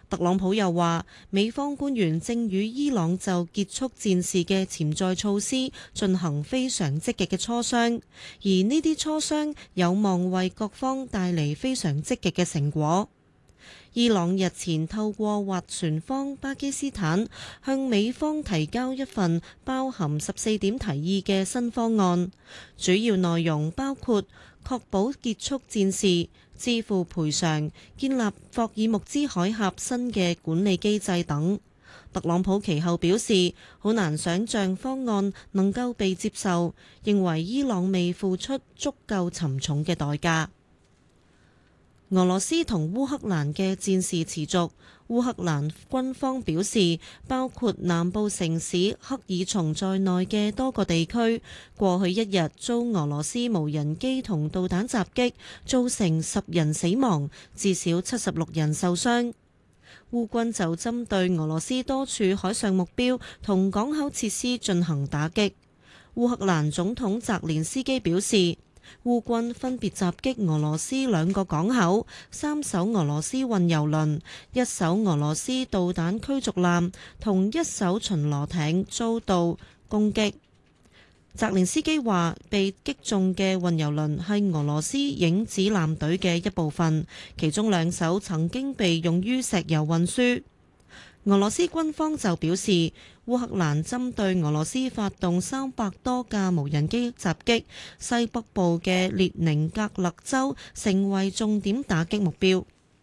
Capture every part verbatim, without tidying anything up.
特朗普又話，美方官員正與伊朗就結束戰事嘅潛在措施進行非常積極嘅磋商，而呢啲磋商有望為各方帶嚟非常積極嘅成果。伊朗日前透過斡旋方巴基斯坦向美方提交一份包含十四點提議嘅新方案，主要內容包括確保結束戰事、支付賠償、建立霍爾木茲海峽新嘅管理機制等。特朗普其後表示，好難想像方案能夠被接受，認為伊朗未付出足夠沉重嘅代價。俄羅斯同烏克蘭嘅戰事持續，烏克蘭軍方表示，包括南部城市克爾松在內嘅多個地區，過去一日遭俄羅斯無人機同導彈襲擊，造成十人死亡，至少七十六人受傷。烏軍就針對俄羅斯多處海上目標同港口設施進行打擊。烏克蘭總統澤連斯基表示，烏軍分別襲擊俄羅斯兩個港口、三艘俄羅斯運油輪、一艘俄羅斯導彈驅逐艦同一艘巡邏艇遭到攻擊。澤連斯基話，被擊中嘅運油輪係俄羅斯影子艦隊嘅一部分，其中兩艘曾經被用於石油運輸。俄羅斯軍方就表示，烏克蘭針對俄羅斯發動三百多架無人機襲擊，西北部嘅列寧格勒州成為重點打擊目標。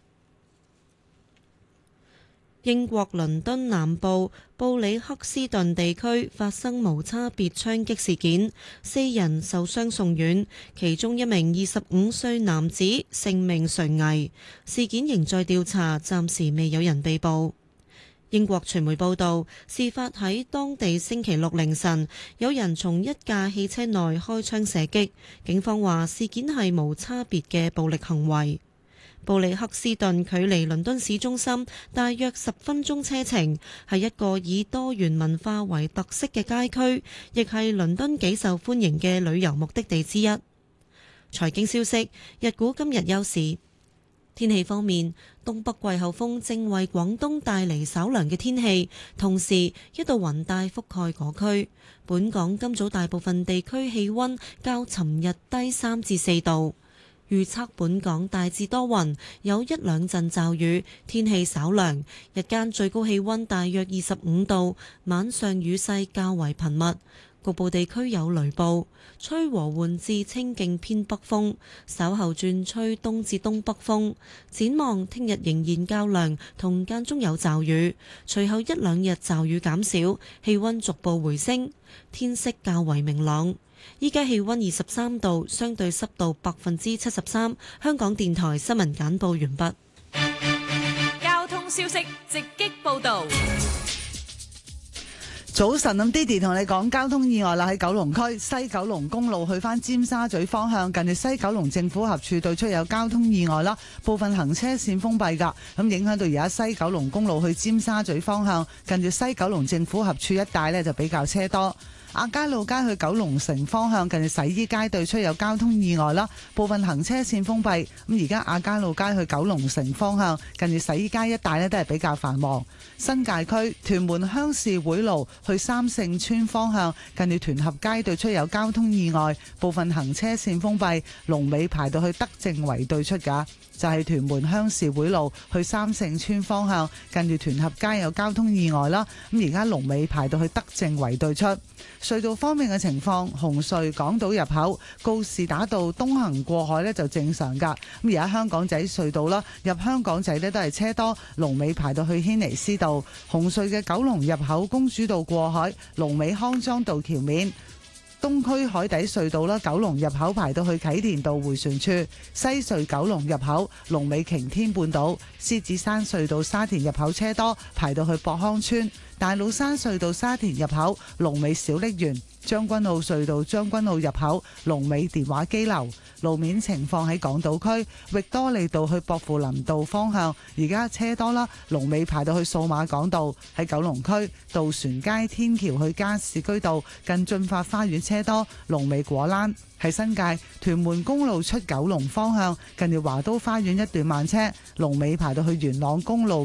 英國倫敦南部布里克斯頓地區發生無差別槍擊事件，四人受傷送院，其中一名二十五歲男子性命垂危。事件仍在調查，暫時未有人被捕。英國傳媒報道，事發喺當地星期六凌晨，有人從一架汽車內開槍射擊。警方話事件係無差別嘅暴力行為。布里克斯頓距離倫敦市中心大約十分鐘車程，係一個以多元文化為特色嘅街區，亦係倫敦幾受歡迎嘅旅遊目的地之一。財經消息，日股今日休市。天氣方面，東北季候風正為廣東帶嚟稍涼嘅天氣，同時一道雲帶覆蓋嗰區。本港今早大部分地區氣溫較尋日低三至四度。預測本港大致多雲，有一兩陣驟雨，天氣稍涼，日間最高氣溫大約二十五度，晚上雨勢較為頻密。局部地區有雷暴，吹和緩至清勁偏北風，稍後轉吹東至東北風。展望聽日仍然較涼，同間中有驟雨，隨後一兩日驟雨減少，氣溫逐步回升，天色較為明朗。依家氣溫二十三度，相對濕度百分之七十三。香港電台新聞簡報完畢。 交通消息直擊報道。 早晨，咁 Didi 同你講交通意外啦，喺九龍區西九龍公路去翻尖沙咀方向，近住西九龍政府合署對出有交通意外啦，部分行車線封閉噶，咁影響到而家西九龍公路去尖沙咀方向，近住西九龍政府合署一帶呢就比較車多。亞皆老街去九龍城方向，近住洗衣街對出有交通意外啦，部分行車線封閉。咁而家亞皆老街去九龍城方向，近住洗衣街一帶呢都係比較繁忙。新界區屯門鄉事會路去三聖村方向，近住屯合街對出有交通意外，部分行車線封閉，龍尾排到去德政圍對出㗎。就係屯門鄉事會路去三聖村方向，近住屯合街有交通意外啦。咁而家龍尾排到去德政圍對出。隧道方面嘅情況，紅隧港島入口告士打道東行過海呢就正常㗎。咁而家香港仔隧道啦，入香港仔呢都係車多，龍尾排到去軒尼詩道。紅隧嘅九龍入口公主道過海，龍尾康莊道橋面。東區海底隧道啦，九龍入口排到去啟田道迴旋處；西隧九龍入口龍尾擎天半島；獅子山隧道沙田入口車多，排到去博康村；大老山隧道沙田入口龍尾小瀝源；將軍澳隧道將軍澳入口龍尾電話機樓。路面情況喺港島區域多利道去薄扶林道方向，而家車多啦，龍尾排到去數碼港道。喺九龍區渡船街天橋去加士居道近駿發花園車多，龍尾果欄。喺新界屯門公路出九龍方向，近住華都花園一段慢車，龍尾排到去元朗公路